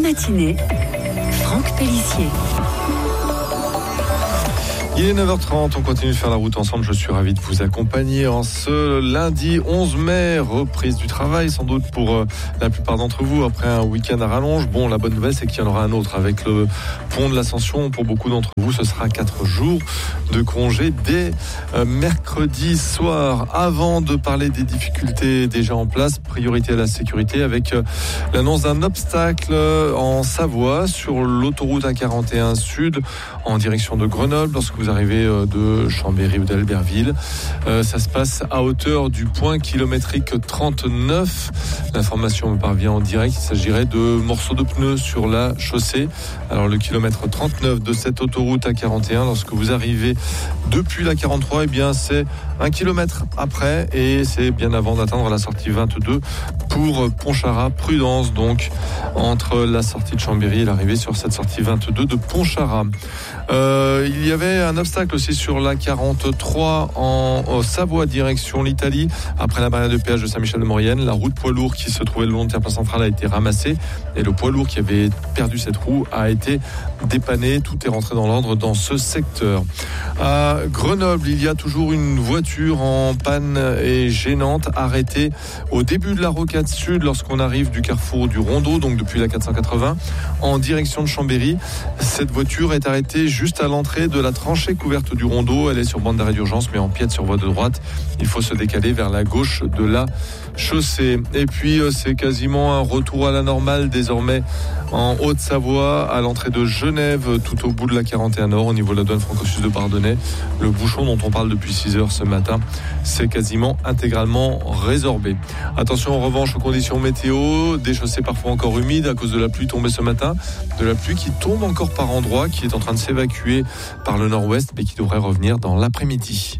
matinée, Franck Pellissier. Il est 9h30, on continue de faire la route ensemble. Je suis ravi de vous accompagner en ce lundi 11 mai, reprise du travail sans doute pour la plupart d'entre vous après un week-end à rallonge. Bon, la bonne nouvelle c'est qu'il y en aura un autre avec le pont de l'Ascension. Pour beaucoup d'entre vous, ce sera 4 jours de congé dès mercredi soir. Avant de parler des difficultés déjà en place, priorité à la sécurité avec l'annonce d'un obstacle en Savoie sur l'autoroute A41 Sud en direction de Grenoble. Lorsque vous arrivez de Chambéry ou d'Albertville, ça se passe à hauteur du point kilométrique 39. L'information me parvient en direct. Il s'agirait de morceaux de pneus sur la chaussée. Alors le kilomètre 39 de cette autoroute A41, lorsque vous arrivez depuis la 43, eh bien c'est 1 kilomètre après et c'est bien avant d'atteindre la sortie 22 pour Pontcharrat. Prudence donc entre la sortie de Chambéry et l'arrivée sur cette sortie 22 de Pontcharrat. Il y avait un obstacle aussi sur la 43 en Savoie direction l'Italie. Après la barrière de péage de Saint-Michel-de-Maurienne, la roue de poids lourd qui se trouvait le long de Terre-Place Centrale a été ramassée et le poids lourd qui avait perdu cette roue a été dépanné. Tout est rentré dans l'ordre dans ce secteur. À Grenoble, il y a toujours une voiture en panne et gênante arrêtée au début de la rocade sud lorsqu'on arrive du carrefour du Rondeau, donc depuis la 480 en direction de Chambéry. Cette voiture est arrêtée juste à l'entrée de la tranchée couverte du Rondeau. Elle est sur bande d'arrêt d'urgence mais en piète sur voie de droite. Il faut se décaler vers la gauche de la chaussée. Et puis c'est quasiment un retour à la normale désormais en Haute-Savoie à l'entrée de Genève, tout au bout de la 41 Nord au niveau de la douane franco-suisse de Bardonnay. Le bouchon dont on parle depuis 6 heures ce matin, c'est quasiment intégralement résorbé. Attention en revanche aux conditions météo, des chaussées parfois encore humides à cause de la pluie tombée ce matin, de la pluie qui tombe encore par endroits, qui est en train de s'évacuer par le nord-ouest mais qui devrait revenir dans l'après-midi.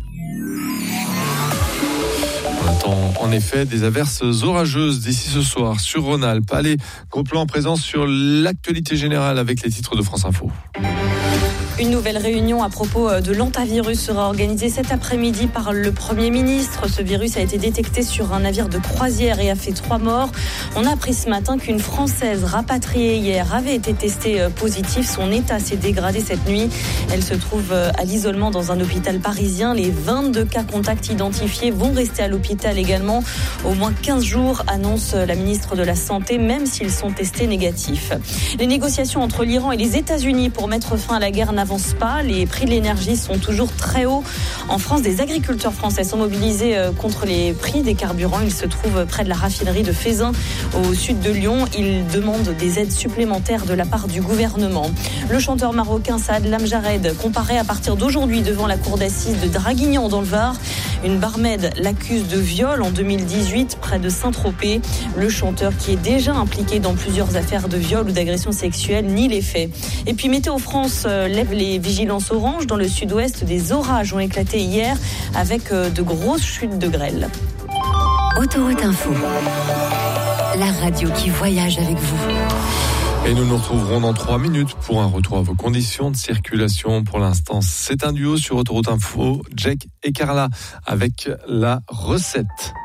On attend en effet des averses orageuses d'ici ce soir sur Rhône-Alpes. Allez, gros plan en présence sur l'actualité générale avec les titres de France Info. Une nouvelle réunion à propos de l'hantavirus sera organisée cet après-midi par le Premier ministre. Ce virus a été détecté sur un navire de croisière et a fait 3 morts. On a appris ce matin qu'une Française rapatriée hier avait été testée positive. Son état s'est dégradé cette nuit. Elle se trouve à l'isolement dans un hôpital parisien. Les 22 cas contacts identifiés vont rester à l'hôpital également. Au moins 15 jours, annonce la ministre de la Santé, même s'ils sont testés négatifs. Les négociations entre l'Iran et les États-Unis pour mettre fin à la guerre n'avancent pas. Les prix de l'énergie sont toujours très hauts. En France, des agriculteurs français sont mobilisés contre les prix des carburants. Ils se trouvent près de la raffinerie de Feyzin, au sud de Lyon. Ils demandent des aides supplémentaires de la part du gouvernement. Le chanteur marocain Saad Lamjared comparaît à partir d'aujourd'hui devant la cour d'assises de Draguignan dans le Var. Une barmaid l'accuse de viol en 2018 près de Saint-Tropez. Le chanteur, qui est déjà impliqué dans plusieurs affaires de viol ou d'agression sexuelle, nie les faits. Et puis Météo France lève les vigilances orange. Dans le sud-ouest, des orages ont éclaté hier avec de grosses chutes de grêle. Autoroute Info, la radio qui voyage avec vous. Et nous nous retrouverons dans 3 minutes pour un retour à vos conditions de circulation. Pour l'instant, c'est un duo sur Autoroute Info, Jack et Carla, avec la recette.